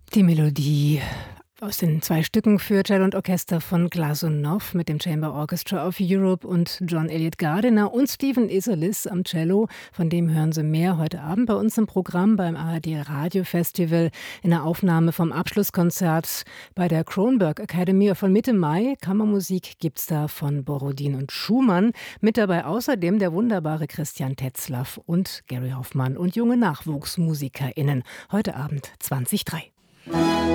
Die Melodie aus den 2 Stücken für Cello und Orchester von Glazunov mit dem Chamber Orchestra of Europe und John Eliot Gardiner und Stephen Isserlis am Cello. Von dem hören Sie mehr heute Abend bei uns im Programm beim ARD Radio Festival in der Aufnahme vom Abschlusskonzert bei der Kronberg Academy von Mitte Mai. Kammermusik gibt's da von Borodin und Schumann. Mit dabei außerdem der wunderbare Christian Tetzlaff und Gary Hoffmann und junge NachwuchsmusikerInnen. Heute Abend 2003.